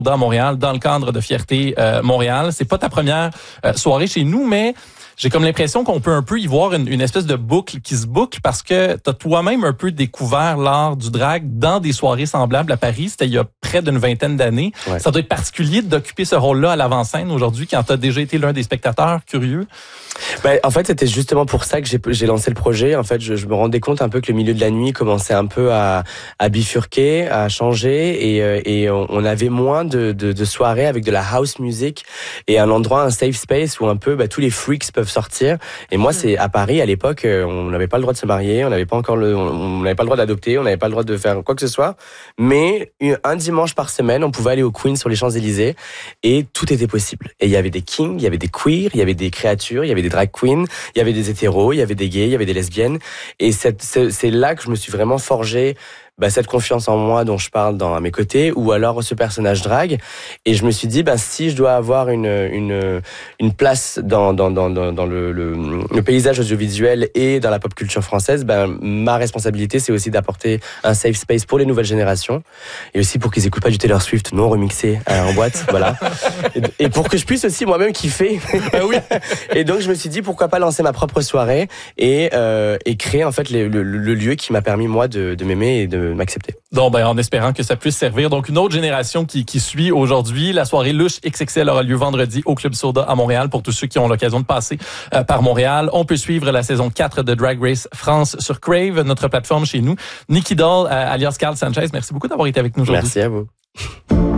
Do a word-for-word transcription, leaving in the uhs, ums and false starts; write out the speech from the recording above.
dans Montréal, dans le cadre de Fierté euh, Montréal. C'est pas ta première euh, soirée chez nous, mais j'ai comme l'impression qu'on peut un peu y voir une, une espèce de boucle qui se boucle parce que t'as toi-même un peu découvert l'art du drag dans des soirées semblables à Paris. C'était il y a près d'une vingtaine d'années. Ouais. Ça doit être particulier d'occuper ce rôle-là à l'avant-scène aujourd'hui quand t'as déjà été l'un des spectateurs curieux. Ben, en fait, c'était justement pour ça que j'ai, j'ai lancé le projet. En fait, je, je me rendais compte un peu que le milieu de la nuit commençait un peu à, à bifurquer, à changer, et, et on, on avait moins de, de, de soirées avec de la house music et un endroit, un safe space où un peu bah, tous les freaks peuvent sortir. Et moi, c'est à Paris à l'époque, on n'avait pas le droit de se marier, on n'avait pas encore le, on n'avait pas le droit d'adopter, on n'avait pas le droit de faire quoi que ce soit. Mais un dimanche par semaine, on pouvait aller au Queen sur les Champs-Élysées et tout était possible. Et il y avait des kings, il y avait des queers, il y avait des créatures, il y avait des drag queens, il y avait des hétéros, il y avait des gays, il y avait des lesbiennes. Et c'est, c'est là que je me suis vraiment forgé bah, cette confiance en moi dont je parle dans à mes côtés, ou alors ce personnage drag. Et je me suis dit, bah, si je dois avoir une une une place dans dans dans dans le le, le paysage audiovisuel et dans la pop culture française, bah, ma responsabilité, c'est aussi d'apporter un safe space pour les nouvelles générations et aussi pour qu'ils écoutent pas du Taylor Swift non remixé euh, en boîte, voilà. Et, et pour que je puisse aussi moi-même kiffer. Ah oui. Et donc je me suis dit pourquoi pas lancer ma propre soirée et euh, et créer en fait le, le, le lieu qui m'a permis moi de de m'aimer et de m'accepter. Donc, ben, en espérant que ça puisse servir. Donc, une autre génération qui, qui suit aujourd'hui. La soirée Louche X X L aura lieu vendredi au Club Soda à Montréal pour tous ceux qui ont l'occasion de passer euh, par Montréal. On peut suivre la saison quatre de Drag Race France sur Crave, notre plateforme chez nous. Nikki Doll, euh, alias Carl Sanchez, merci beaucoup d'avoir été avec nous aujourd'hui. Merci à vous.